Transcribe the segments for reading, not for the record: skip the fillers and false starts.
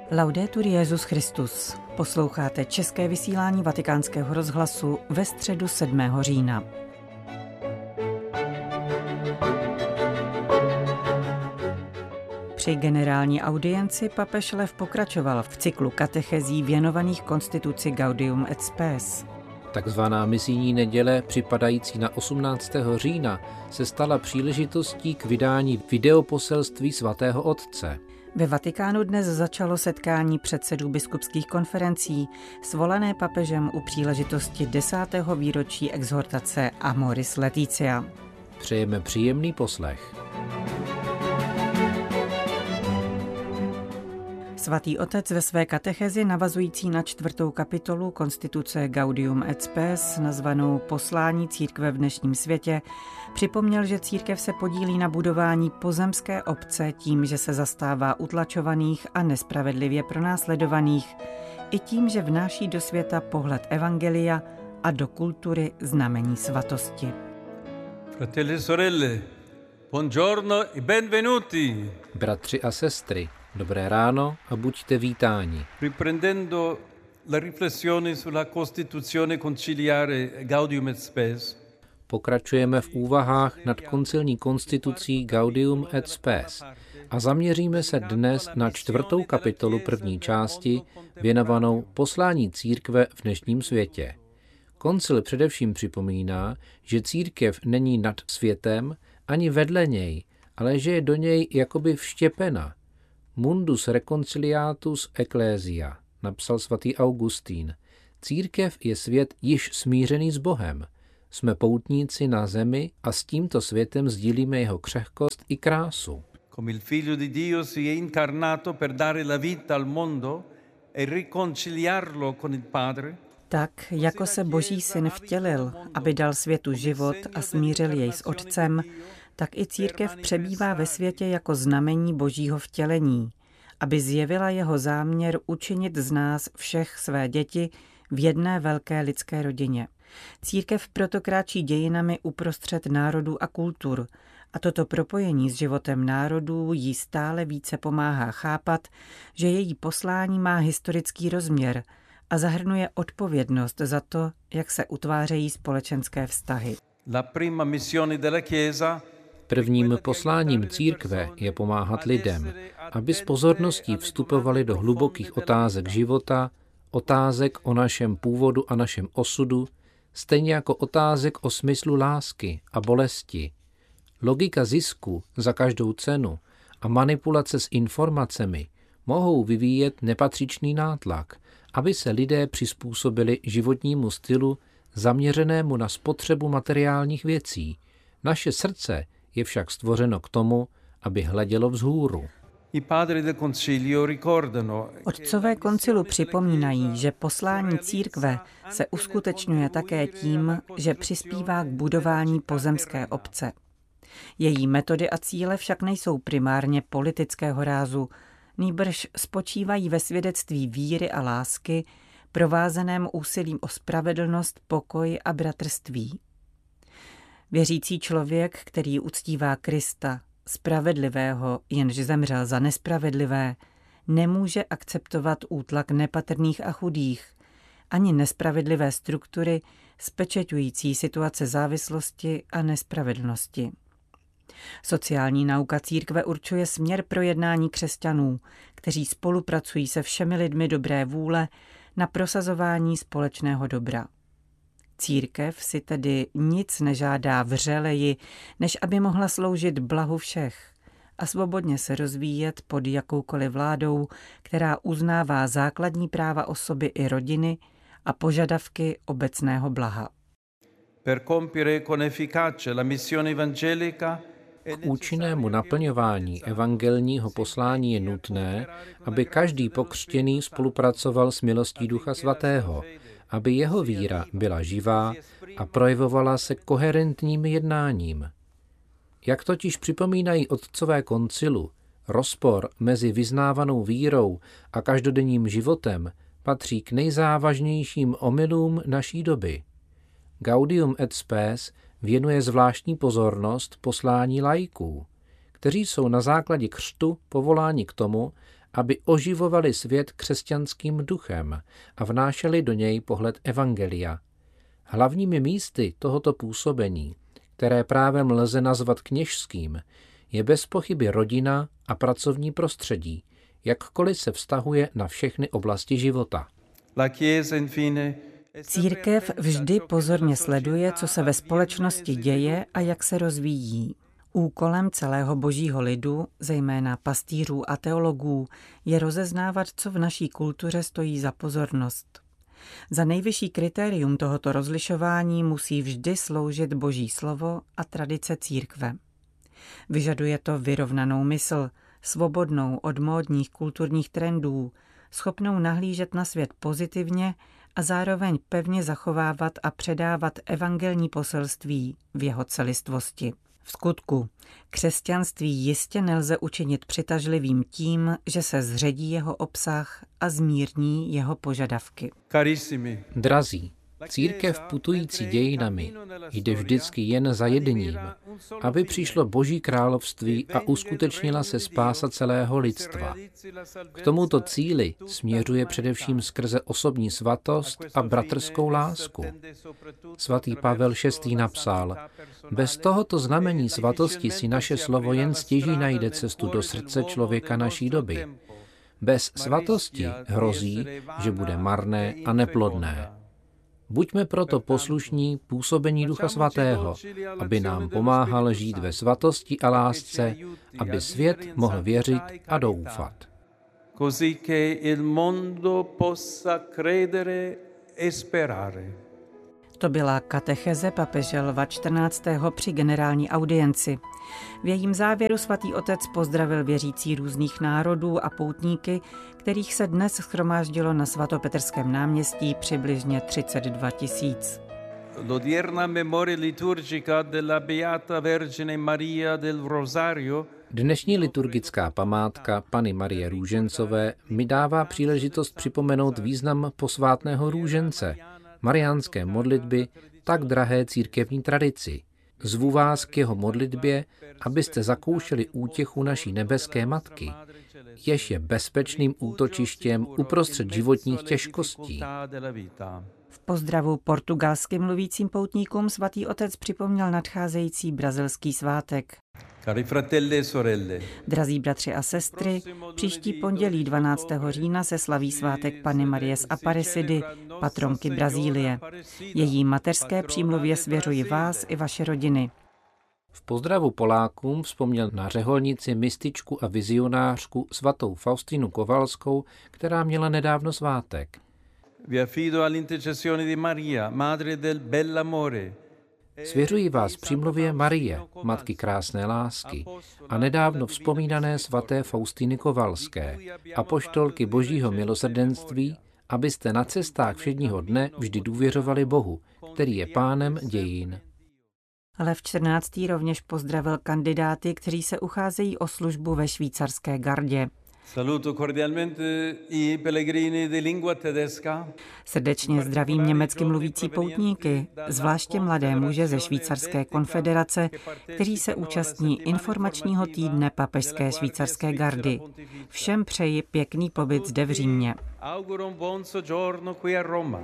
Laudetur Jesus Christus. Posloucháte české vysílání Vatikánského rozhlasu ve středu 7. října. Při generální audienci papež Lev pokračoval v cyklu katechezí věnovaných konstituci Gaudium et Spes. Takzvaná misijní neděle, připadající na 18. října, se stala příležitostí k vydání videoposelství svatého otce. Ve Vatikánu dnes začalo setkání předsedů biskupských konferencí, svolané papežem u příležitosti 10. výročí exhortace Amoris Laetitia. Přejeme příjemný poslech. Svatý otec ve své katechezi navazující na 4. kapitolu konstituce Gaudium et Spes, nazvanou Poslání církve v dnešním světě, připomněl, že církev se podílí na budování pozemské obce tím, že se zastává utlačovaných a nespravedlivě pronásledovaných, i tím, že vnáší do světa pohled evangelia a do kultury znamení svatosti. Fratelli e sorelle, buongiorno e benvenuti. Bratři a sestry, dobré ráno a buďte vítáni. Riprendendo la riflessione sulla Costituzione conciliare Gaudium et Spes. Pokračujeme v úvahách nad koncilní konstitucí Gaudium et Spes a zaměříme se dnes na 4. kapitolu první části věnovanou poslání církve v dnešním světě. Koncil především připomíná, že církev není nad světem ani vedle něj, ale že je do něj jakoby vštěpena. Mundus reconciliatus ecclesia, napsal svatý Augustín. Církev je svět již smířený s Bohem. Jsme poutníci na zemi a s tímto světem sdílíme jeho křehkost i krásu. Come il figlio di Dio si è incarnato per dare la vita al mondo e riconciliarlo con il Padre. Tak, jako se Boží syn vtělil, aby dal světu život a smířil jej s Otcem, tak i církev přebývá ve světě jako znamení Božího vtělení, aby zjevila jeho záměr učinit z nás všech své děti v jedné velké lidské rodině. Církev proto kráčí dějinami uprostřed národů a kultur a toto propojení s životem národů jí stále více pomáhá chápat, že její poslání má historický rozměr a zahrnuje odpovědnost za to, jak se utvářejí společenské vztahy. La prima missione della Chiesa. Prvním posláním církve je pomáhat lidem, aby s pozorností vstupovali do hlubokých otázek života, otázek o našem původu a našem osudu, stejně jako otázek o smyslu lásky a bolesti. Logika zisku za každou cenu a manipulace s informacemi mohou vyvíjet nepatřičný nátlak, aby se lidé přizpůsobili životnímu stylu zaměřenému na spotřebu materiálních věcí. Naše srdce je však stvořeno k tomu, aby hledělo vzhůru. Otcové koncilu připomínají, že poslání církve se uskutečňuje také tím, že přispívá k budování pozemské obce. Její metody a cíle však nejsou primárně politického rázu, nýbrž spočívají ve svědectví víry a lásky, provázeném úsilím o spravedlnost, pokoj a bratrství. Věřící člověk, který uctívá Krista, spravedlivého, jenž zemřel za nespravedlivé, nemůže akceptovat útlak nepatrných a chudých, ani nespravedlivé struktury spečeťující situace závislosti a nespravedlnosti. Sociální nauka církve určuje směr pro jednání křesťanů, kteří spolupracují se všemi lidmi dobré vůle na prosazování společného dobra. Církev si tedy nic nežádá vřeleji, než aby mohla sloužit blahu všech a svobodně se rozvíjet pod jakoukoliv vládou, která uznává základní práva osoby i rodiny a požadavky obecného blaha. Per compiere con efficacia la missione evangelica. K účinnému naplňování evangelního poslání je nutné, aby každý pokřtěný spolupracoval s milostí Ducha Svatého, aby jeho víra byla živá a projevovala se koherentním jednáním. Jak totiž připomínají otcové koncilu, rozpor mezi vyznávanou vírou a každodenním životem patří k nejzávažnějším omylům naší doby. Gaudium et Spes věnuje zvláštní pozornost poslání laiků, kteří jsou na základě křtu povoláni k tomu, aby oživovali svět křesťanským duchem a vnášeli do něj pohled evangelia. Hlavními místy tohoto působení, které právem lze nazvat kněžským, je bez pochyby rodina a pracovní prostředí, jakkoliv se vztahuje na všechny oblasti života. Církev vždy pozorně sleduje, co se ve společnosti děje a jak se rozvíjí. Úkolem celého božího lidu, zejména pastýřů a teologů, je rozeznávat, co v naší kultuře stojí za pozornost. Za nejvyšší kritérium tohoto rozlišování musí vždy sloužit boží slovo a tradice církve. Vyžaduje to vyrovnanou mysl, svobodnou od módních kulturních trendů, schopnou nahlížet na svět pozitivně a zároveň pevně zachovávat a předávat evangelní poselství v jeho celistvosti. V skutku, křesťanství jistě nelze učinit přitažlivým tím, že se zředí jeho obsah a zmírní jeho požadavky. Drazí, církev putující dějinami jde vždycky jen za jedním, aby přišlo Boží království a uskutečnila se spása celého lidstva. K tomuto cíli směřuje především skrze osobní svatost a bratrskou lásku. Svatý Pavel VI. Napsal: bez tohoto znamení svatosti si naše slovo jen stěží najde cestu do srdce člověka naší doby. Bez svatosti hrozí, že bude marné a neplodné. Buďme proto poslušní působení Ducha Svatého, aby nám pomáhal žít ve svatosti a lásce, aby svět mohl věřit a doufat. To byla katecheze papeže Lva XIV. Při generální audienci. V jejím závěru svatý otec pozdravil věřící různých národů a poutníky, kterých se dnes shromáždilo na svatopetrském náměstí přibližně 32 000. L'odierna memoria liturgica della Beata Vergine Maria del Rosario. Dnešní liturgická památka Panny Marie Růžencové mi dává příležitost připomenout význam posvátného růžence, mariánské modlitby, tak drahé církevní tradici. Zvu vás k jeho modlitbě, abyste zakoušeli útěchu naší nebeské matky, jež je bezpečným útočištěm uprostřed životních těžkostí. V pozdravu portugalsky mluvícím poutníkům svatý otec připomněl nadcházející brazilský svátek. Drazí bratři a sestry, příští pondělí 12. října se slaví svátek Panny Marie z Aparecidy, patronky Brazílie. Její mateřské přímluvě svěřuji vás i vaše rodiny. V pozdravu Polákům vzpomněl na řeholnici, mističku a vizionářku svatou Faustinu Kowalskou, která měla nedávno svátek. Svěřuji vás přímluvě Marie, matky krásné lásky, a nedávno vzpomínané svaté Faustiny Kowalské, apoštolky Božího milosrdenství, abyste na cestách všedního dne vždy důvěřovali Bohu, který je pánem dějin. Lev XIV. Rovněž pozdravil kandidáty, kteří se ucházejí o službu ve švýcarské gardě. Saluto cordialmente i pellegrini di lingua tedesca. Srdečně zdravím německy mluvící poutníky, zvláště mladé muže ze Švýcarské konfederace, kteří se účastní informačního týdne papežské švýcarské gardy. Všem přeji pěkný pobyt zde v Římě. Auguro un buon soggiorno qui a Roma.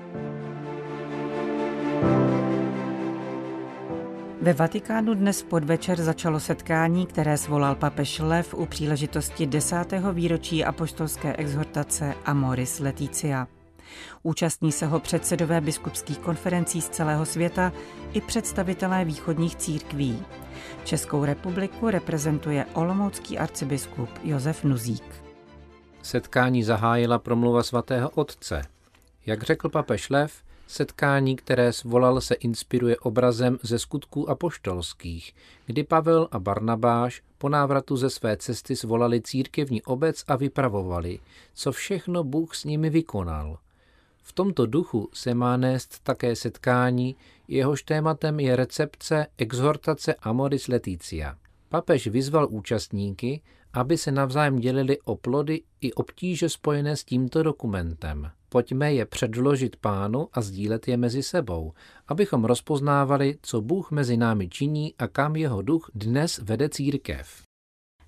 Ve Vatikánu dnes v podvečer začalo setkání, které svolal papež Lev u příležitosti 10. výročí apoštolské exhortace Amoris Laetitia. Účastní se ho předsedové biskupských konferencí z celého světa i představitelé východních církví. Českou republiku reprezentuje olomoucký arcibiskup Josef Nuzík. Setkání zahájila promluva svatého otce. Jak řekl papež Lev, setkání, které svolal, se inspiruje obrazem ze skutků apoštolských, kdy Pavel a Barnabáš po návratu ze své cesty svolali církevní obec a vypravovali, co všechno Bůh s nimi vykonal. V tomto duchu se má nést také setkání, jehož tématem je recepce exhortace Amoris Laetitia. Papež vyzval účastníky, aby se navzájem dělili o plody i obtíže spojené s tímto dokumentem. Pojďme je předložit Pánu a sdílet je mezi sebou, abychom rozpoznávali, co Bůh mezi námi činí a kam jeho duch dnes vede církev.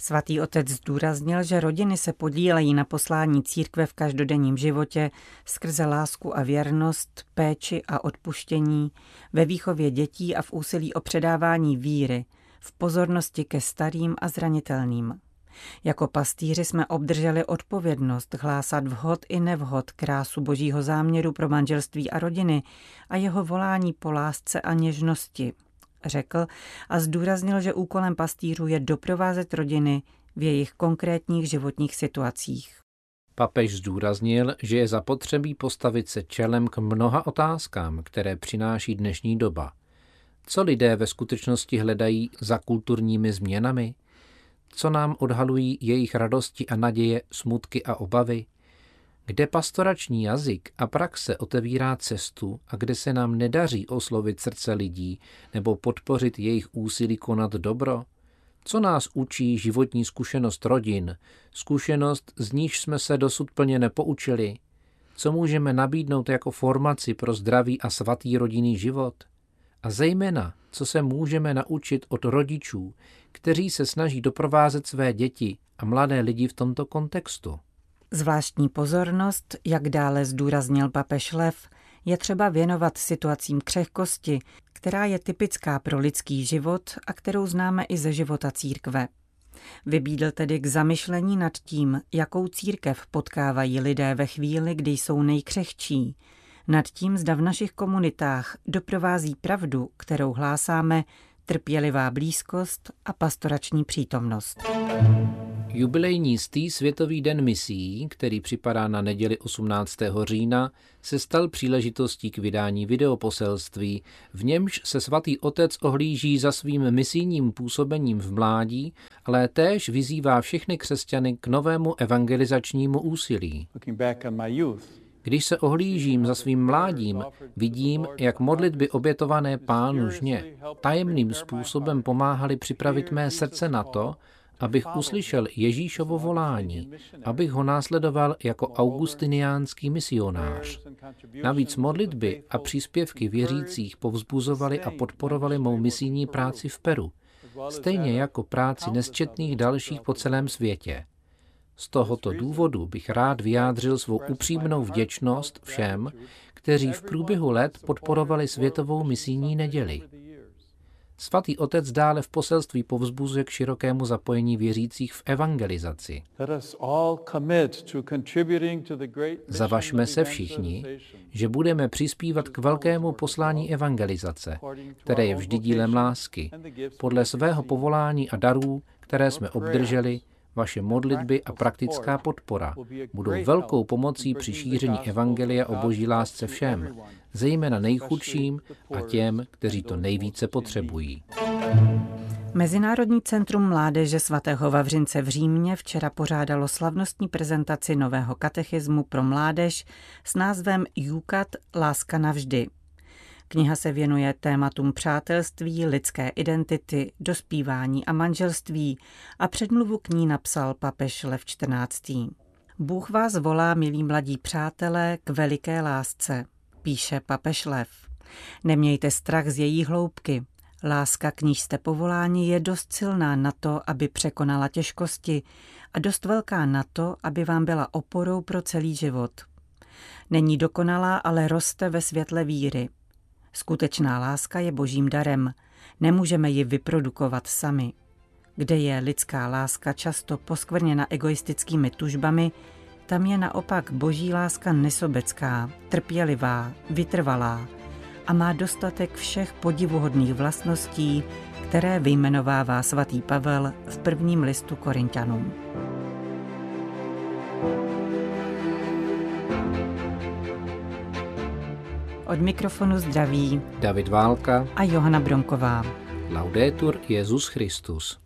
Svatý otec zdůraznil, že rodiny se podílejí na poslání církve v každodenním životě skrze lásku a věrnost, péči a odpuštění, ve výchově dětí a v úsilí o předávání víry, v pozornosti ke starým a zranitelným. Jako pastýři jsme obdrželi odpovědnost hlásat vhod i nevhod krásu Božího záměru pro manželství a rodiny a jeho volání po lásce a něžnosti, řekl a zdůraznil, že úkolem pastýřů je doprovázet rodiny v jejich konkrétních životních situacích. Papež zdůraznil, že je zapotřebí postavit se čelem k mnoha otázkám, které přináší dnešní doba. Co lidé ve skutečnosti hledají za kulturními změnami? Co nám odhalují jejich radosti a naděje, smutky a obavy? Kde pastorační jazyk a praxe otevírá cestu a kde se nám nedaří oslovit srdce lidí nebo podpořit jejich úsilí konat dobro? Co nás učí životní zkušenost rodin, zkušenost, z níž jsme se dosud plně nepoučili? Co můžeme nabídnout jako formaci pro zdravý a svatý rodinný život? A zejména, co se můžeme naučit od rodičů, kteří se snaží doprovázet své děti a mladé lidi v tomto kontextu? Zvláštní pozornost, jak dále zdůraznil papež Lev, je třeba věnovat situacím křehkosti, která je typická pro lidský život a kterou známe i ze života církve. Vybídl tedy k zamyšlení nad tím, jakou církev potkávají lidé ve chvíli, kdy jsou nejkřehčí, nad tím, zda v našich komunitách doprovází pravdu, kterou hlásáme, trpělivá blízkost a pastorační přítomnost. Jubilejní 100. světový den misií, který připadá na neděli 18. října, se stal příležitostí k vydání videoposelství, v němž se svatý otec ohlíží za svým misijním působením v mládí, ale též vyzývá všechny křesťany k novému evangelizačnímu úsilí. Když se ohlížím za svým mládím, vidím, jak modlitby obětované Pánu žně tajemným způsobem pomáhaly připravit mé srdce na to, abych uslyšel Ježíšovo volání, abych ho následoval jako augustiniánský misionář. Navíc modlitby a příspěvky věřících povzbuzovaly a podporovaly mou misijní práci v Peru, stejně jako práci nesčetných dalších po celém světě. Z tohoto důvodu bych rád vyjádřil svou upřímnou vděčnost všem, kteří v průběhu let podporovali světovou misijní neděli. Svatý otec dále v poselství povzbuzuje k širokému zapojení věřících v evangelizaci. Zavažme se všichni, že budeme přispívat k velkému poslání evangelizace, které je vždy dílem lásky, podle svého povolání a darů, které jsme obdrželi. Vaše modlitby a praktická podpora budou velkou pomocí při šíření evangelia o Boží lásce všem, zejména nejchudším a těm, kteří to nejvíce potřebují. Mezinárodní centrum mládeže svatého Vavřince v Římě včera pořádalo slavnostní prezentaci nového katechismu pro mládež s názvem Jukat Láska navždy. Kniha se věnuje tématům přátelství, lidské identity, dospívání a manželství a předmluvu k ní napsal papež Lev XIV. Bůh vás volá, milí mladí přátelé, k veliké lásce, píše papež Lev. Nemějte strach z její hloubky. Láska, k níž jste povoláni, je dost silná na to, aby překonala těžkosti a dost velká na to, aby vám byla oporou pro celý život. Není dokonalá, ale roste ve světle víry. Skutečná láska je Božím darem. Nemůžeme ji vyprodukovat sami. Kde je lidská láska často poskvrněna egoistickými tužbami, tam je naopak Boží láska nesobecká, trpělivá, vytrvalá a má dostatek všech podivuhodných vlastností, které vyjmenovává svatý Pavel v prvním listu Korinťanům. Od mikrofonu zdraví David Válka a Johana Bronková. Laudetur Jesus Christus.